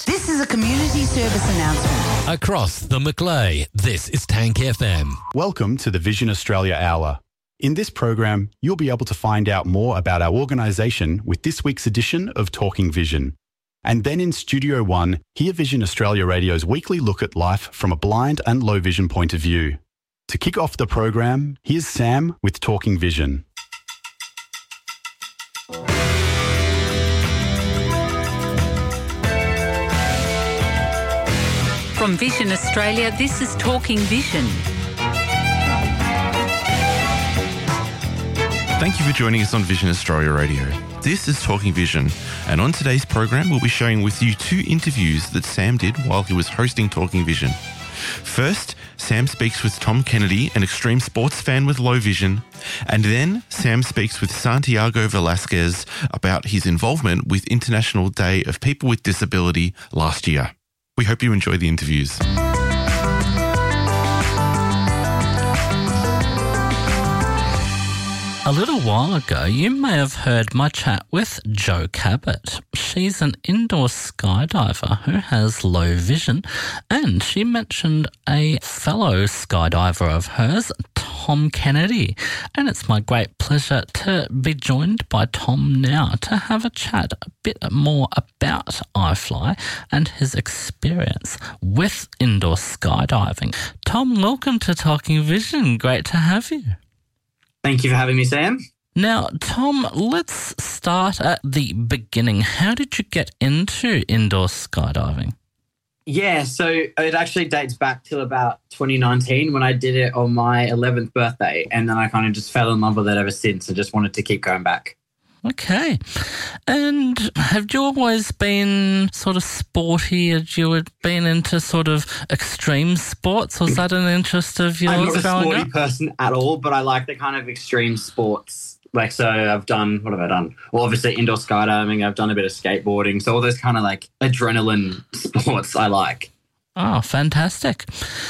This is a community service announcement. Across the Macleay, this is Tank FM. Welcome to the Vision Australia Hour. In this program, you'll be able to find out more about our organisation with this week's edition of Talking Vision. And then in Studio One, hear Vision Australia Radio's weekly look at life from a blind and low vision point of view. To kick off the program, here's Sam with Talking Vision. From Vision Australia, this is Talking Vision. Thank you for joining us on Vision Australia Radio. This is Talking Vision, and on today's program we'll be sharing with you two interviews that Sam did while he was hosting Talking Vision. First, Sam speaks with Tom Kennedy, an extreme sports fan with low vision, and then Sam speaks with Santiago Velasquez about his involvement with International Day of People with Disability last year. We hope you enjoy the interviews. A little while ago, you may have heard my chat with Jo Cabot. She's an indoor skydiver who has low vision, and she mentioned a fellow skydiver of hers, Tom Kennedy. And it's my great pleasure to be joined by Tom now to have a chat a bit more about iFly and his experience with indoor skydiving. Tom, welcome to Talking Vision. Great to have you. Thank you for having me, Sam. Now, Tom, let's start at the beginning. How did you get into indoor skydiving? Yeah, so it actually dates back till about 2019 when I did it on my 11th birthday, and then I kind of just fell in love with it ever since and just wanted to keep going back. Okay. And have you always been sort of sporty? Had you been into sort of extreme sports? Was that an interest of yours I'm not a growing sporty up? person at all, but I like the kind of extreme sports. Like, so I've done, what have I done? Well, obviously indoor skydiving, I've done a bit of skateboarding. So all those kind of like adrenaline sports I like. Oh, fantastic.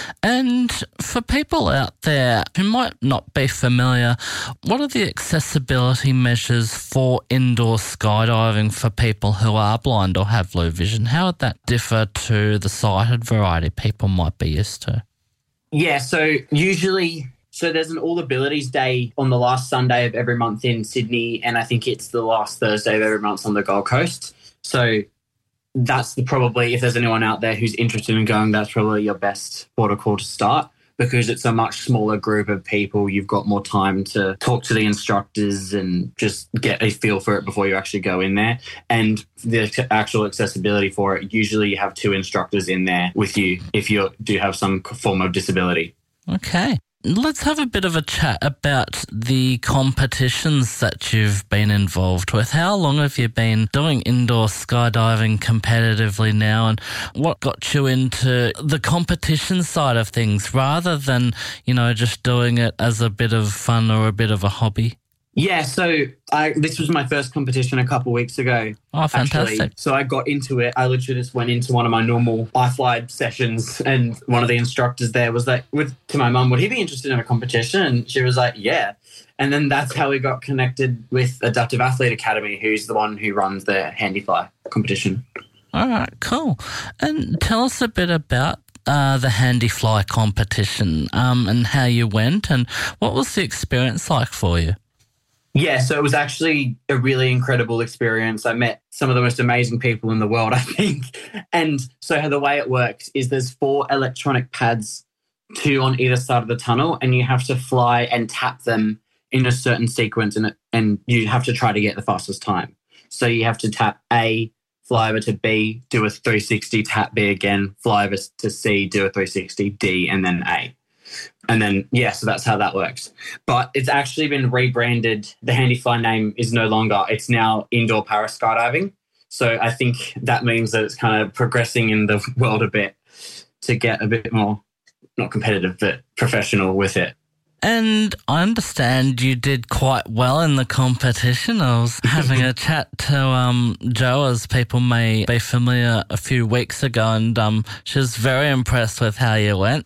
And for people out there who might not be familiar, what are the accessibility measures for indoor skydiving for people who are blind or have low vision? How would that differ to the sighted variety people might be used to? Yeah, so usually... So there's an All Abilities Day on the last Sunday of every month in Sydney, and I think it's the last Thursday of every month on the Gold Coast. So that's probably, if there's anyone out there who's interested in going, that's probably your best protocol to start, because it's a much smaller group of people. You've got more time to talk to the instructors and just get a feel for it before you actually go in there. And the actual accessibility for it, usually you have two instructors in there with you if you do have some form of disability. Okay. Let's have a bit of a chat about the competitions that you've been involved with. How long have you been doing indoor skydiving competitively now, and what got you into the competition side of things rather than, just doing it as a bit of fun or a bit of a hobby? Yeah, so this was my first competition a couple of weeks ago. Oh, fantastic. Actually. So I got into it. I literally just went into one of my normal iFly sessions, and one of the instructors there was like, to my mum, would he be interested in a competition? And she was like, yeah. And then that's how we got connected with Adaptive Athlete Academy, who's the one who runs the HandyFly competition. All right, cool. And tell us a bit about the HandyFly competition and how you went, and what was the experience like for you? Yeah, so it was actually a really incredible experience. I met some of the most amazing people in the world, I think. And so the way it works is there's 4 electronic pads, 2 on either side of the tunnel, and you have to fly and tap them in a certain sequence, and you have to try to get the fastest time. So you have to tap A, fly over to B, do a 360, tap B again, fly over to C, do a 360, D, and then A. And then, so that's how that works. But it's actually been rebranded. The HandyFly name is no longer. It's now Indoor Para Skydiving. So I think that means that it's kind of progressing in the world a bit to get a bit more, not competitive, but professional with it. And I understand you did quite well in the competition. I was having a chat to Jo, as people may be familiar, a few weeks ago, and she was very impressed with how you went.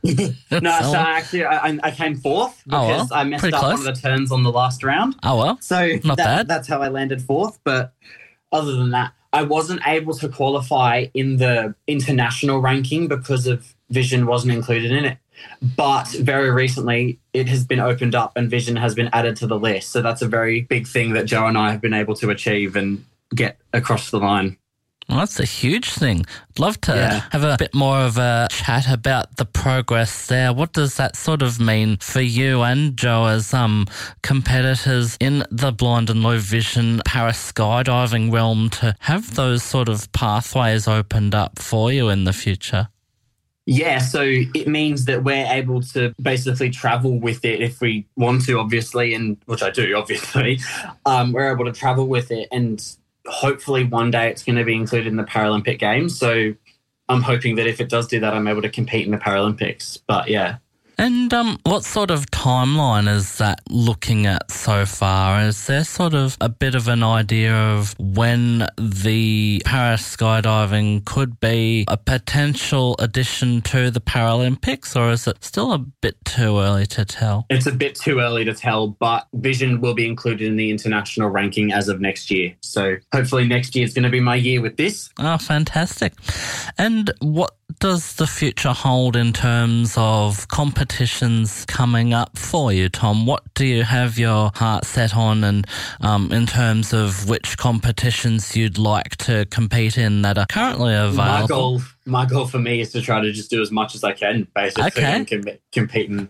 So actually I came 4th because I messed up one of the turns on the last round. Oh, well. So not bad. That's how I landed 4th. But other than that, I wasn't able to qualify in the international ranking because of vision wasn't included in it. But very recently, it has been opened up and vision has been added to the list. So that's a very big thing that Joe and I have been able to achieve and get across the line. Well, that's a huge thing. I'd love to have a bit more of a chat about the progress there. What does that sort of mean for you and Joe as competitors in the blind and low vision para skydiving realm to have those sort of pathways opened up for you in the future? Yeah, so it means that we're able to basically travel with it if we want to, obviously, and which I do, obviously. We're able to travel with it, and hopefully one day it's going to be included in the Paralympic Games. So I'm hoping that if it does do that, I'm able to compete in the Paralympics. But yeah. And what sort of timeline is that looking at so far? Is there sort of a bit of an idea of when the para skydiving could be a potential addition to the Paralympics, or is it still a bit too early to tell? It's a bit too early to tell, but vision will be included in the international ranking as of next year. So hopefully next year is going to be my year with this. Oh, fantastic. And what does the future hold in terms of competitions coming up for you, Tom? What do you have your heart set on, and in terms of which competitions you'd like to compete in that are currently available? My goal for me is to try to just do as much as I can, basically, and compete in,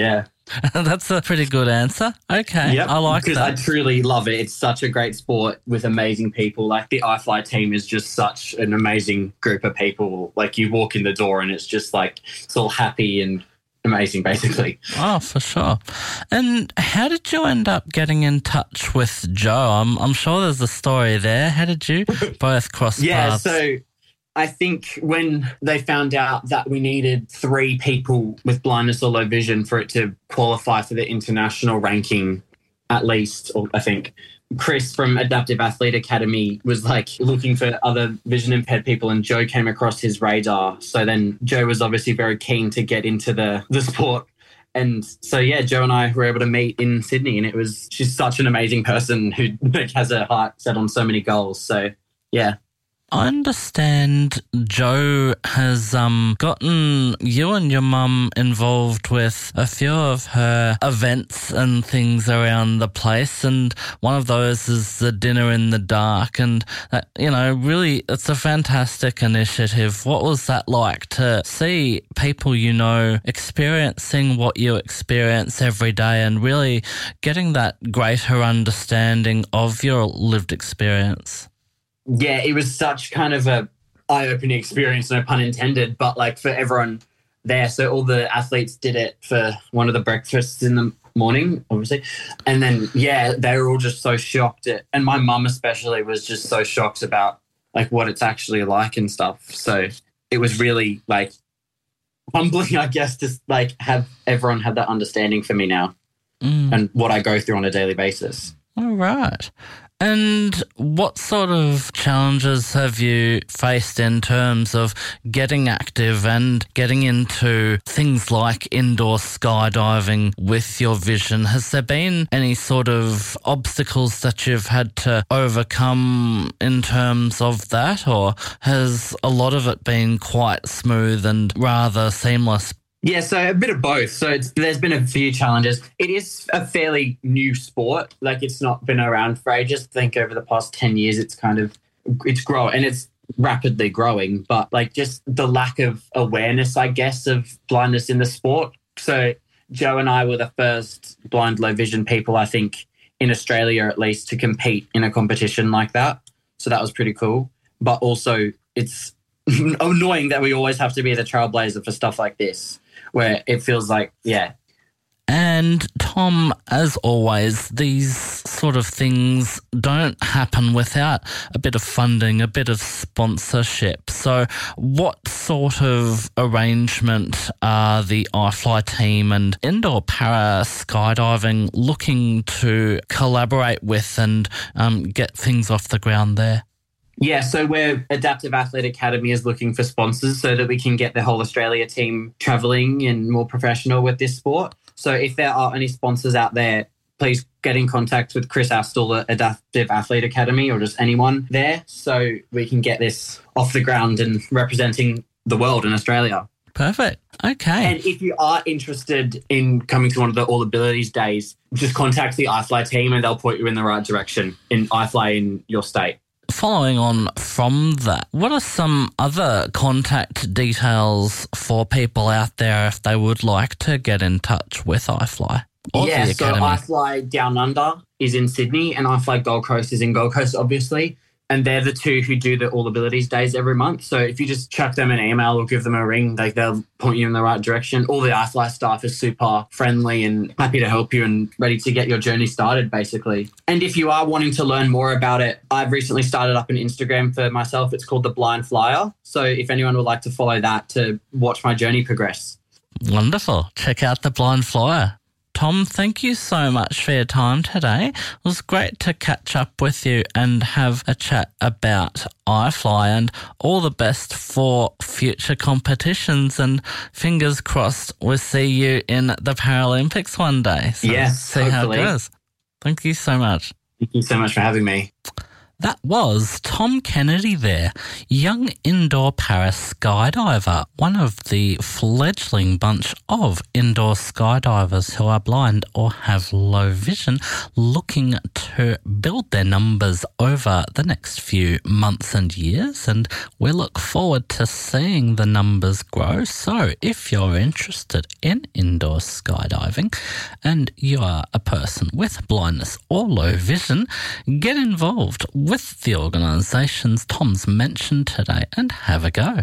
That's a pretty good answer. Okay, yep, I like that. Because I truly love it. It's such a great sport with amazing people. Like the iFly team is just such an amazing group of people. Like you walk in the door and it's just like, it's all happy and amazing, basically. Oh, for sure. And how did you end up getting in touch with Joe? I'm sure there's a story there. How did you both cross paths? So I think when they found out that we needed 3 people with blindness or low vision for it to qualify for the international ranking, at least, or I think Chris from Adaptive Athlete Academy was like looking for other vision impaired people, and Joe came across his radar. So then Joe was obviously very keen to get into the sport. And so, Joe and I were able to meet in Sydney, and she's such an amazing person who has her heart set on so many goals. So, yeah. I understand Joe has gotten you and your mum involved with a few of her events and things around the place, and one of those is the Dinner in the Dark, and that, really it's a fantastic initiative. What was that like to see people experiencing what you experience every day and really getting that greater understanding of your lived experience? Yeah, it was such kind of a eye-opening experience, no pun intended, but like for everyone there. So all the athletes did it for one of the breakfasts in the morning, obviously. And then, they were all just so shocked and my mum especially was just so shocked about like what it's actually like and stuff. So it was really like humbling, I guess, to like have everyone have that understanding for me now and what I go through on a daily basis. All right. And what sort of challenges have you faced in terms of getting active and getting into things like indoor skydiving with your vision? Has there been any sort of obstacles that you've had to overcome in terms of that, or has a lot of it been quite smooth and rather seamless? Yeah, so a bit of both. So there's been a few challenges. It is a fairly new sport. Like it's not been around for ages. I think over the past 10 years, it's growing and it's rapidly growing. But like just the lack of awareness, I guess, of blindness in the sport. So Joe and I were the first blind low vision people, I think, in Australia at least, to compete in a competition like that. So that was pretty cool. But also it's annoying that we always have to be the trailblazer for stuff like this, where it feels like, And Tom, as always, these sort of things don't happen without a bit of funding, a bit of sponsorship. So what sort of arrangement are the iFly team and Indoor Para Skydiving looking to collaborate with and get things off the ground there? Yeah, so Adaptive Athlete Academy is looking for sponsors so that we can get the whole Australia team travelling and more professional with this sport. So if there are any sponsors out there, please get in contact with Chris Astle at Adaptive Athlete Academy or just anyone there so we can get this off the ground and representing the world in Australia. Perfect. Okay. And if you are interested in coming to one of the All Abilities Days, just contact the iFly team and they'll point you in the right direction in iFly in your state. Following on from that, what are some other contact details for people out there if they would like to get in touch with iFly? Yeah, so iFly Down Under is in Sydney and iFly Gold Coast is in Gold Coast, obviously. And they're the two who do the All Abilities Days every month. So if you just chuck them an email or give them a ring, they'll point you in the right direction. All the iFly staff is super friendly and happy to help you and ready to get your journey started, basically. And if you are wanting to learn more about it, I've recently started up an Instagram for myself. It's called The Blind Flyer. So if anyone would like to follow that to watch my journey progress. Wonderful. Check out The Blind Flyer. Tom, thank you so much for your time today. It was great to catch up with you and have a chat about iFly, and all the best for future competitions, and fingers crossed we'll see you in the Paralympics one day. So yes, see hopefully. how it goes. Thank you so much. Thank you so much for having me. That was Tom Kennedy there, young indoor para skydiver, one of the fledgling bunch of indoor skydivers who are blind or have low vision, looking to build their numbers over the next few months and years, and we look forward to seeing the numbers grow. So if you're interested in indoor skydiving and you are a person with blindness or low vision, get involved with the organisations Tom's mentioned today and have a go.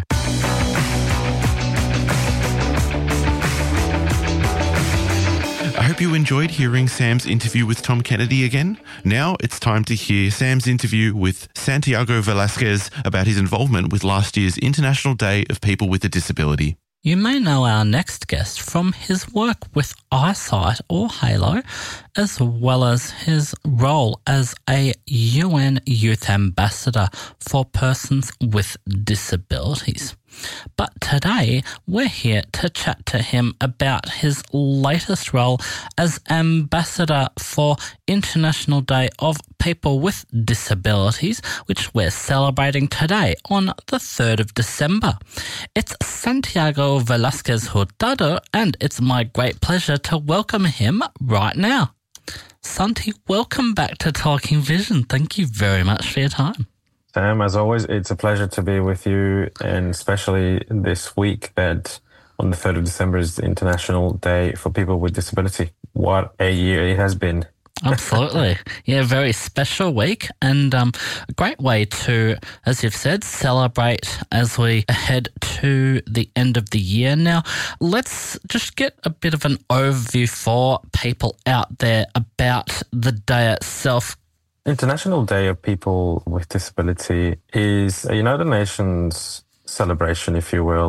I hope you enjoyed hearing Sam's interview with Tom Kennedy again. Now it's time to hear Sam's interview with Santiago Velasquez about his involvement with last year's International Day of People with a Disability. You may know our next guest from his work with Eyesight or Halo, as well as his role as a UN Youth Ambassador for persons with disabilities. But today, we're here to chat to him about his latest role as Ambassador for International Day of People with Disabilities, which we're celebrating today on the 3rd of December. It's Santiago Velasquez Hurtado, and it's my great pleasure to welcome him right now. Santi, welcome back to Talking Vision. Thank you very much for your time. Sam, as always, it's a pleasure to be with you, and especially this week that on the 3rd of December is the International Day for People with Disability. What a year it has been. Absolutely. Yeah, very special week, and a great way to, as you've said, celebrate as we head to the end of the year. Now, let's just get a bit of an overview for people out there about the day itself. International Day of People with Disability is a United Nations celebration, if you will,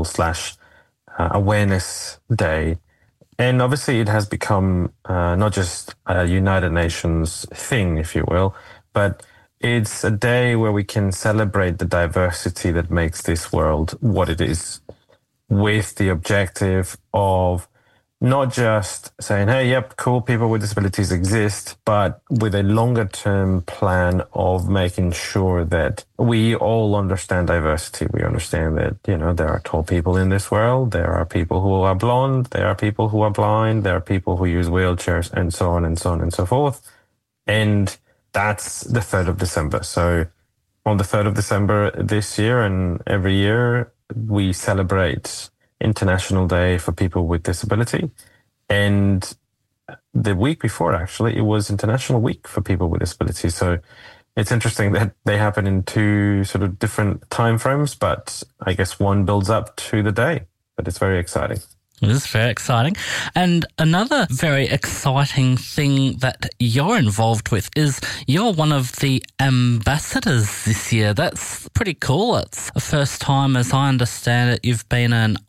/ awareness day. And obviously it has become not just a United Nations thing, if you will, but it's a day where we can celebrate the diversity that makes this world what it is, with the objective of not just saying, hey, yep, cool, people with disabilities exist, but with a longer term plan of making sure that we all understand diversity. We understand that, you know, there are tall people in this world. There are people who are blonde. There are people who are blind. There are people who use wheelchairs, and so on and so on and so forth. And that's the 3rd of December. So on the 3rd of December this year and every year, we celebrate International Day for People with Disability. And the week before, actually, it was International Week for People with Disability. So it's interesting that they happen in two sort of different time frames, but I guess one builds up to the day. But it's very exciting. It is very exciting. And another very exciting thing that you're involved with is you're one of the ambassadors this year. That's pretty cool. It's the first time, as I understand it, you've been an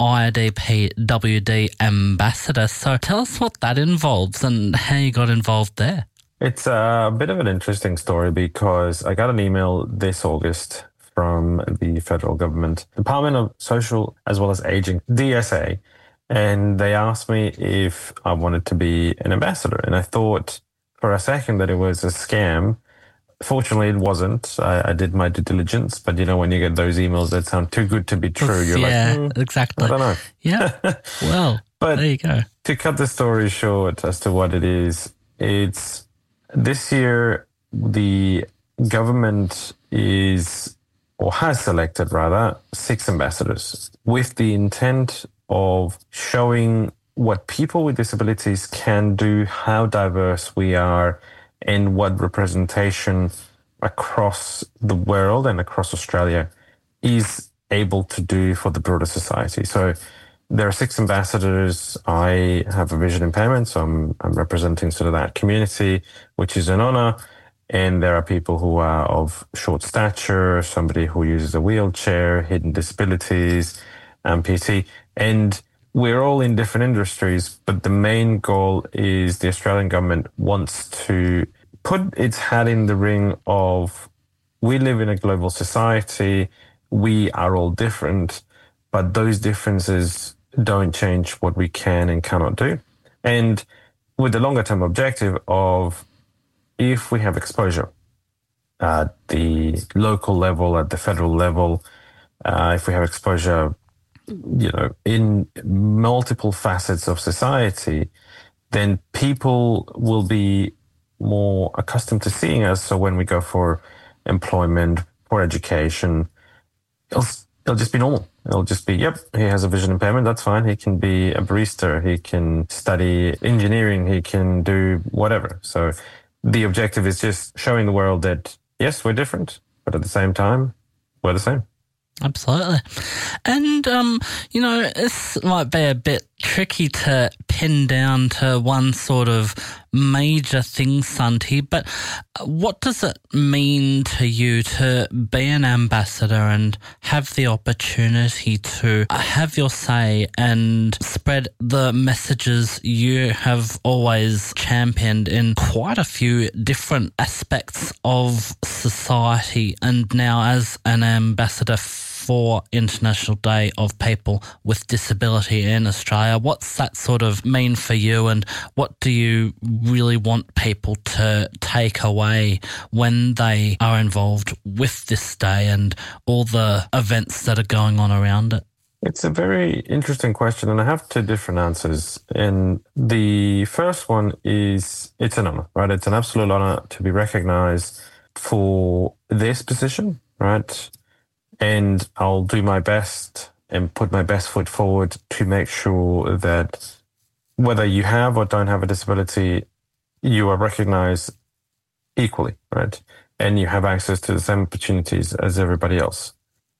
IDPWD ambassador. So tell us what that involves and how you got involved there. It's a bit of an interesting story because I got an email this August from the federal government, Department of Social as well as Aging, DSA, and they asked me if I wanted to be an ambassador. And I thought, for a second that it was a scam. Fortunately, it wasn't. I did my due diligence, but when you get those emails that sound too good to be true, you're exactly. I don't know. Yeah. Well, but there you go. To cut the story short as to what it is, it's this year the government has selected 6 ambassadors with the intent of showing what people with disabilities can do, how diverse we are, and what representation across the world and across Australia is able to do for the broader society. So there are 6 ambassadors. I have a vision impairment, so I'm representing sort of that community, which is an honor. And there are people who are of short stature, somebody who uses a wheelchair, hidden disabilities, amputee. And we're all in different industries, but the main goal is the Australian government wants to put its hat in the ring of we live in a global society, we are all different, but those differences don't change what we can and cannot do. And with the longer term objective of if we have exposure at the local level, at the federal level, if we have exposure in multiple facets of society, then people will be more accustomed to seeing us. So when we go for employment, for education, it'll just be normal. It'll just be, yep, he has a vision impairment, that's fine. He can be a barista, he can study engineering, he can do whatever. So the objective is just showing the world that, yes, we're different, but at the same time, we're the same. Absolutely. And, this might be a bit tricky to pin down to one sort of major thing, Santi, but what does it mean to you to be an ambassador and have the opportunity to have your say and spread the messages you have always championed in quite a few different aspects of society, and now as an ambassador for International Day of People with Disability in Australia? What's that sort of mean for you, and what do you really want people to take away when they are involved with this day and all the events that are going on around it? It's a very interesting question, and I have 2 different answers. And the first one is it's an honor, right? It's an absolute honor to be recognized for this position, right? And I'll do my best and put my best foot forward to make sure that whether you have or don't have a disability, you are recognized equally, right? And you have access to the same opportunities as everybody else.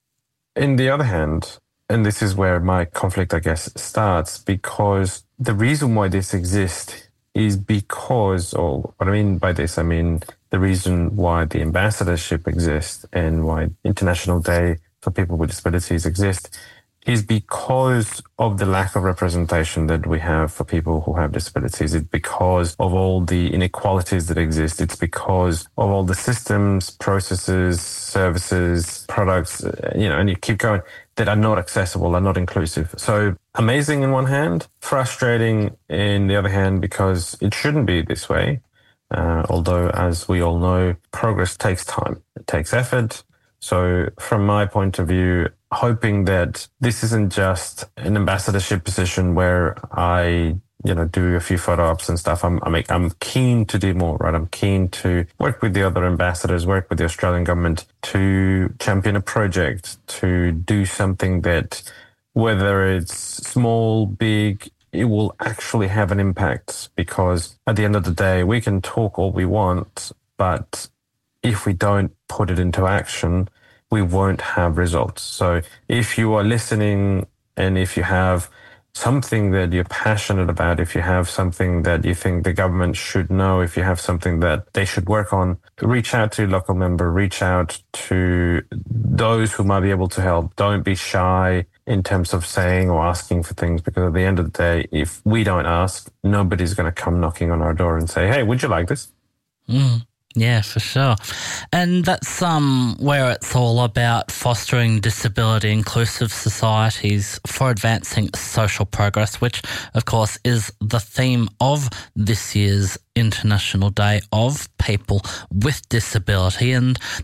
On the other hand, and this is where my conflict, I guess, starts, because the reason why this exists is because, or what I mean by this, I mean the reason why the ambassadorship exists and why International Day for People with Disabilities exists is because of the lack of representation that we have for people who have disabilities. It's because of all the inequalities that exist. It's because of all the systems, processes, services, products, and you keep going, that are not accessible, are not inclusive. So amazing in one hand, frustrating in the other hand, because it shouldn't be this way. Although, as we all know, progress takes time. It takes effort. So from my point of view, hoping that this isn't just an ambassadorship position where I, do a few photo ops and stuff. I'm keen to do more, right? I'm keen to work with the other ambassadors, work with the Australian government to champion a project, to do something that, whether it's small, big, it will actually have an impact, because at the end of the day, we can talk all we want, but if we don't put it into action, we won't have results. So if you are listening, and if you have something that you're passionate about, if you have something that you think the government should know, if you have something that they should work on, reach out to your local member, reach out to those who might be able to help. Don't be shy in terms of saying or asking for things, because at the end of the day, if we don't ask, nobody's going to come knocking on our door and say, hey, would you like this? Yeah, for sure. And that's where it's all about fostering disability inclusive societies for advancing social progress, which of course is the theme of this year's International Day of People with Disability. And